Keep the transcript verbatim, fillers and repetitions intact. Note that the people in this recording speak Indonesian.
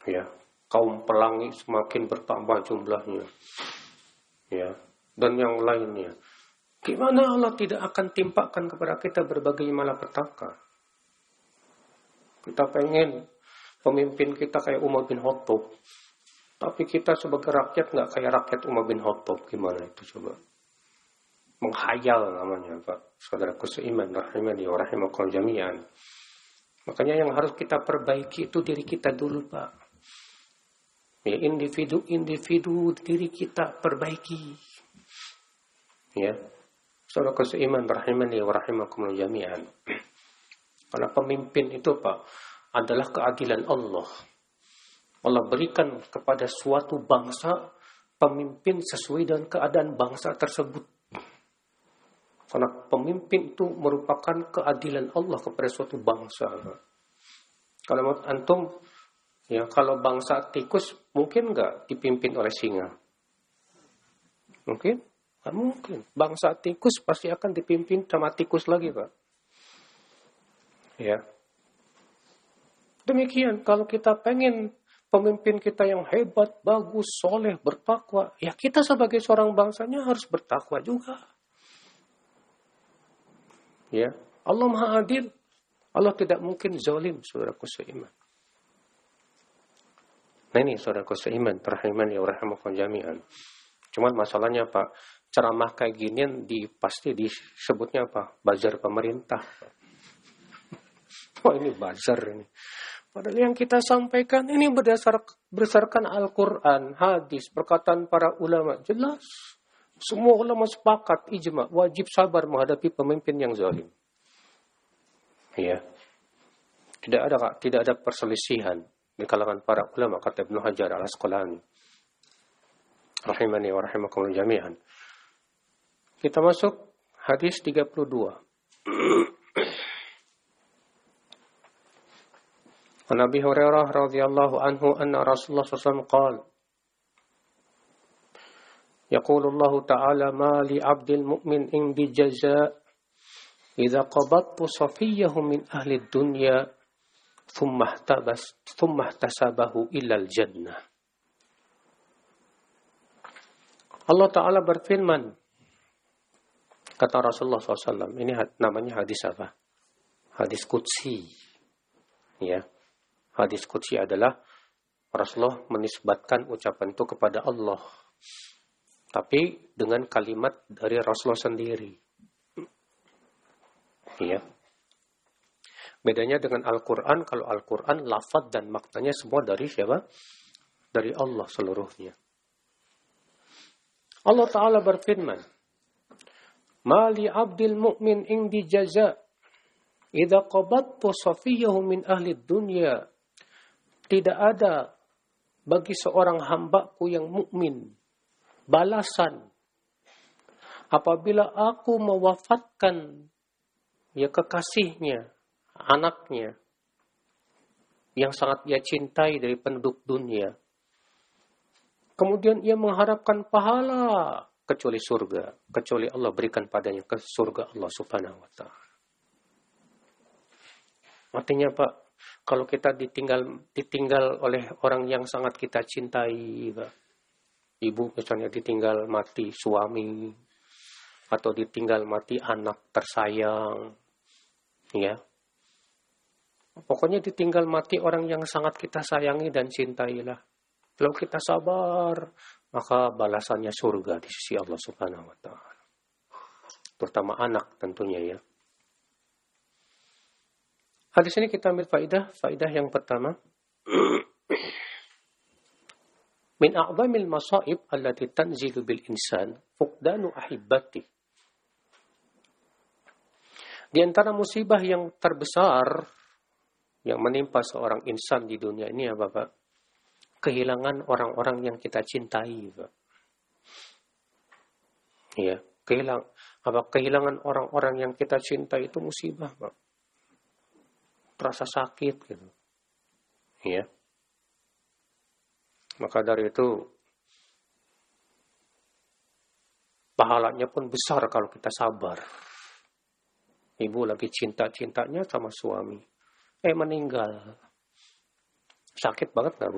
Ya, kaum pelangi semakin bertambah jumlahnya. Ya, dan yang lainnya. Gimana Allah tidak akan timpakan kepada kita berbagai malapetaka? Kita pengen pemimpin kita kayak Umar bin Khattab, tapi kita sebagai rakyat nggak kayak rakyat Umar bin Khattab. Gimana itu coba? Menghayal namanya, Pak. Saudaraku seiman, rahimani wa rahimakumullah jami'an. Makanya yang harus kita perbaiki itu diri kita dulu, Pak. Ya, individu-individu diri kita perbaiki. Ya. Saudaraku seiman, rahimani wa rahimakumullah jami'an. Karena pemimpin itu, Pak, adalah keadilan Allah. Allah berikan kepada suatu bangsa pemimpin sesuai dengan keadaan bangsa tersebut. Karena pemimpin itu merupakan keadilan Allah kepada suatu bangsa. Kalau menurut antum, ya kalau bangsa tikus mungkin nggak dipimpin oleh singa? Mungkin? Nggak mungkin. Bangsa tikus pasti akan dipimpin sama tikus lagi, Pak. Ya. Demikian, kalau kita pengen pemimpin kita yang hebat, bagus, soleh, bertakwa, ya kita sebagai seorang bangsanya harus bertakwa juga. Ya, Allah Maha Adil. Allah tidak mungkin zalim, saudaraku seiman. Nah ini saudaraku seiman, rahimani wa rahimakumullah jami'an. Cuman masalahnya Pak, ceramah kayak ginian di pasti disebutnya apa? Bazar pemerintah. Oh ini bazar ini. Padahal yang kita sampaikan ini berdasar, berdasarkan Al-Quran, hadis, perkataan para ulama. Jelas. Semua ulama sepakat, ijma, wajib sabar menghadapi pemimpin yang zalim. Ya. Tidak ada tidak ada perselisihan di kalangan para ulama, kata Ibnu Hajar Al-Asqalani. Rahimani wa rahimakumullah jami'an. Kita masuk hadis tiga puluh dua. An Abi Hurairah radhiyallahu anhu anna Rasulullah sallallahu alaihi wasallam qala يقول الله تعالى ما لعبد المؤمن عندي جزاء إذا قبضت صفيه من أهل الدنيا ثم احتبس ثم احتسبه إلى الجنة. Allah Ta'ala berfirman, kata Rasulullah shallallahu alaihi wasallam, ini namanya hadis apa? Hadis Qudsi. Ya, hadis Qudsi adalah Rasulullah menisbatkan ucapan itu kepada Allah. Tapi dengan kalimat dari Rasulullah sendiri. Ya. Bedanya dengan Al-Quran, kalau Al-Quran lafaz dan maknanya semua dari siapa? Dari Allah seluruhnya. Allah Ta'ala berfirman, Ma li abdil mu'min indi jaza idza qabattu safiyahu min ahli dunya. Tidak ada bagi seorang hambaku yang mukmin balasan apabila aku mewafatkan ya kekasihnya, anaknya yang sangat dia cintai dari penduduk dunia. Kemudian ia mengharapkan pahala kecuali surga, kecuali Allah berikan padanya ke surga Allah Subhanahu wa taala. Artinya Pak, kalau kita ditinggal ditinggal oleh orang yang sangat kita cintai, Pak. Ibu misalnya ditinggal mati suami, atau ditinggal mati anak tersayang, ya. Pokoknya ditinggal mati orang yang sangat kita sayangi dan cintailah. Kalau kita sabar, maka balasannya surga di sisi Allah Subhanahu wa taala. Terutama anak tentunya ya. Hadis ini kita ambil faidah, faidah yang pertama. Min a'zamil masaib allati tanzilu bil insan fuqdanu ahibbati. Di antara musibah yang terbesar yang menimpa seorang insan di dunia ini apa, Pak? Kehilangan orang-orang yang kita cintai, Pak. Ya, kehilang apa kehilangan orang-orang yang kita cintai itu musibah, Pak. Terasa sakit gitu. Ya. Maka dari itu pahalanya pun besar kalau kita sabar. Ibu lagi cinta-cintanya sama suami, eh meninggal. Sakit banget gak, Bu?